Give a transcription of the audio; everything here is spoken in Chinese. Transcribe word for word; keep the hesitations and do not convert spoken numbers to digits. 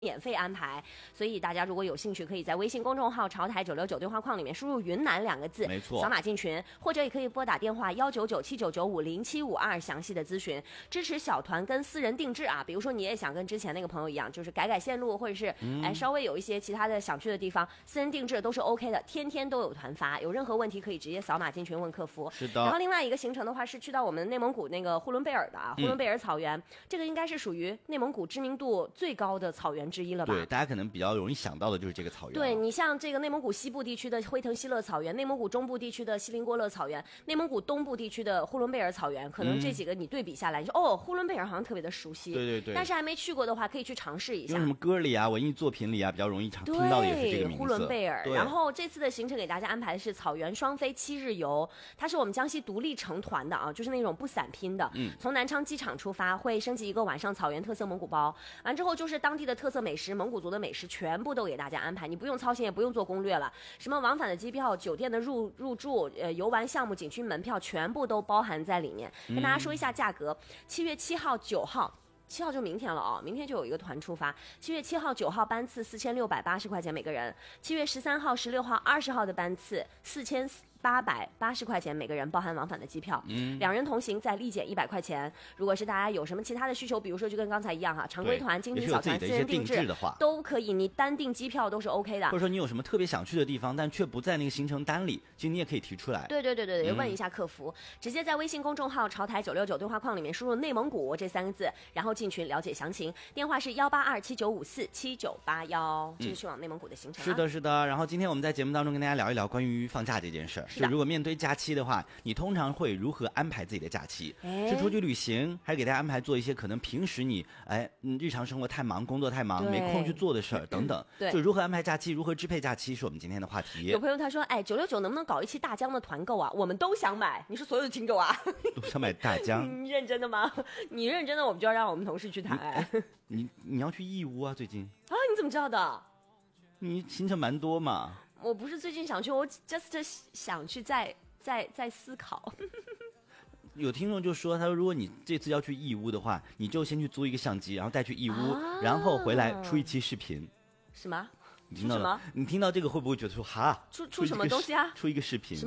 免费安排，所以大家如果有兴趣，可以在微信公众号潮台九六九对话框里面输入云南两个字， 没错， 扫码进群，或者也可以拨打电话幺九九七九九五零七五二详细的咨询。支持小团跟私人定制啊，比如说你也想跟之前那个朋友一样，就是改改线路，或者是、嗯、哎稍微有一些其他的想去的地方，私人定制都是 OK 的，天天都有团发，有任何问题可以直接扫码进群问客服。 是的。 然后另外一个行程的话是去到我们内蒙古那个呼伦贝尔的啊，呼伦贝尔草原、嗯，这个应该是属于内蒙古知名度最高的草原之一了吧？ 对，大家可能比较容易想到的就是这个草原。 对，你像这个内蒙古西部地区的辉腾西勒草原，内蒙古中部地区的锡林郭勒草原，内蒙古东部地区的呼伦贝尔草原，可能这几个你对比下来，嗯、你说哦，呼伦贝尔好像特别的熟悉， 对对对， 但是还没去过的话，可以去尝试一下。 因为什么歌里啊、文艺作品里啊，比较容易常听到的也是这个名字。 呼伦贝尔。然后这次的行程给大家安排的是草原双飞七日游，它是我们江西独立成团的啊，就是那种不散拼的。嗯，从南昌机场出发，会升级一个晚上草原特色蒙古包，完之后就是当地的特色美食，蒙古族的美食全部都给大家安排，你不用操心，也不用做攻略了。什么往返的机票、酒店的入入住、呃游玩项目、景区门票，全部都包含在里面。跟大家说一下价格，七月七号、九号。七号就明天了啊、哦，明天就有一个团出发。七月七号、九号班次四千六百八十块钱每个人。七月十三号、十六号、二十号的班次四千八百八十块钱每个人，包含往返的机票。嗯，两人同行再立减一百块钱。如果是大家有什么其他的需求，比如说就跟刚才一样哈，常规团、精品小团、私人定制的话， 都可以，你单订机票都是 OK 的。 或者说你有什么特别想去的地方，但却不在那个行程单里，其实你也可以提出来。 对对对对对，嗯、问一下客服，直接在微信公众号潮台九六九对话框里面输入内蒙古这三个字，然后进群了解详情。电话是幺八二七九五四七九八幺，这是去往内蒙古的行程、啊嗯。是的，是的。然后今天我们在节目当中跟大家聊一聊关于放假这件事儿。就如果面对假期的话，你通常会如何安排自己的假期？是出去旅行，还是给大家安排做一些可能平时你哎嗯日常生活太忙、工作太忙没空去做的事儿等等？ 对， 就如何安排假期，如何支配假期，是我们今天的话题。 有朋友他说，哎，九六九能不能搞一期大疆的团购啊？我们都想买。你说所有的听众啊， 都想买大疆？ 你认真的吗？你认真的，我们就要让我们同事去谈。哎、 你你要去义乌啊？最近啊？你怎么知道的？ 你行程蛮多嘛。 我不是最近想去，我 just 想去再再再思考。 有听众就说，他说如果你这次要去义乌的话，你就先去租一个相机，然后带去义乌、啊、然后回来出一期视频。 什么？ 你听到了？你听到这个会不会觉得说哈？ 出出什么东西啊？ 出一个视频。